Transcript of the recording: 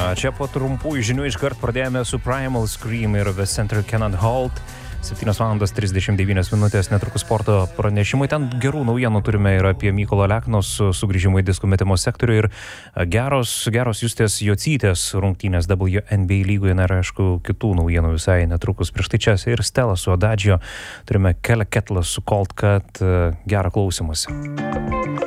Čia po trumpų žinių iškart pradėjome su Primal Scream ir The Center Cannot Hold. 7:39 minutės netrukus sporto pranešimai. Ten gerų naujienų turime ir apie Mykolo Aleknos sugrįžimą į diskų metimo sektorių ir geros Justės Jocytės rungtynės WNBA lygoje. Ir aišku, kitų naujienų visai netrukus. Prieš tai čia ir Stella su Adagio. Turime Kelly Kettler su Cold Cut. Gerą klausimąsi.